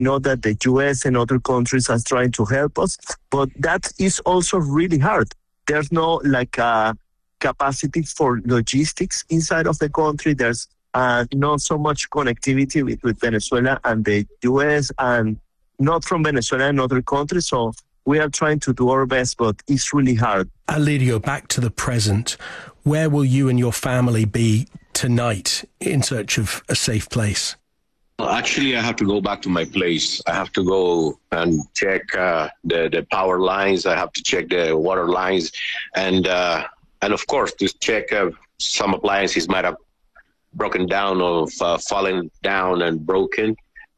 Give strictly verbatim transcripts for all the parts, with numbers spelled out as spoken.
know that the U S and other countries are trying to help us, but that is also really hard. There's no like uh, capacity for logistics inside of the country. There's uh, not so much connectivity with, with Venezuela and the U S and not from Venezuela and other countries. So we are trying to do our best, but it's really hard. Alirio, back to the present. Where will you and your family be tonight in search of a safe place? Well, actually, I have to go back to my place. I have to go and check uh, the, the power lines. I have to check the water lines. And, uh, and of course, to check uh, some appliances might have broken down or uh, fallen down and broken.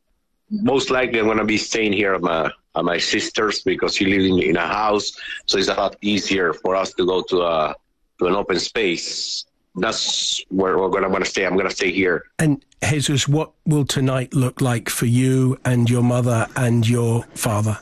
Most likely, I'm going to be staying here at my, at my sister's because she lives in, in a house. So it's a lot easier for us to go to, a, to an open space. That's where we're going to stay. I'm going to stay here. And Jesus, what will tonight look like for you and your mother and your father?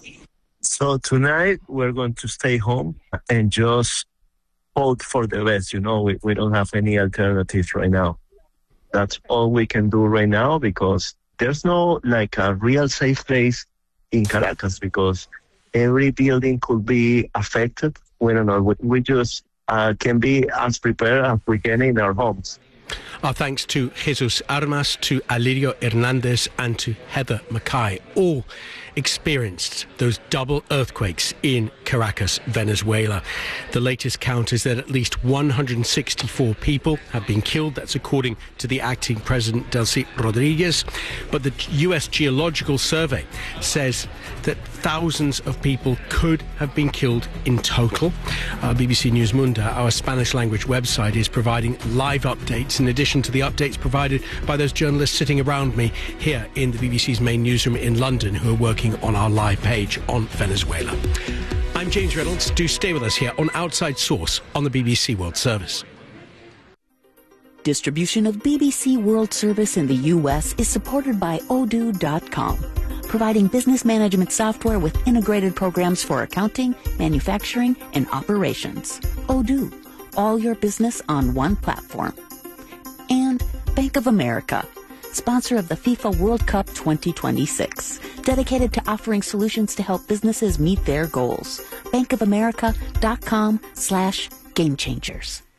So tonight we're going to stay home and just hope for the best. You know, we, we don't have any alternatives right now. That's all we can do right now because there's no like a real safe place in Caracas because every building could be affected. We don't know. We, we just uh, can be as prepared as we can in our homes. Our thanks to Jesus Armas, to Alirio Hernandez and to Heather Mackay, all experienced those double earthquakes in Caracas, Venezuela. The latest count is that at least one hundred sixty-four people have been killed. That's according to the acting president, Delcy Rodriguez. But the U S Geological Survey says that thousands of people could have been killed in total. Uh, B B C News Munda, our Spanish language website, is providing live updates in addition to the updates provided by those journalists sitting around me here in the B B C's main newsroom in London who are working on our live page on Venezuela. I'm James Reynolds. Do stay with us here on Outside Source on the B B C World Service. Distribution of B B C World Service in the U S is supported by Odoo dot com, providing business management software with integrated programs for accounting, manufacturing, and operations. Odoo, all your business on one platform. And Bank of America, sponsor of the FIFA World Cup twenty twenty-six, dedicated to offering solutions to help businesses meet their goals. Bank of America dot com slash game changers.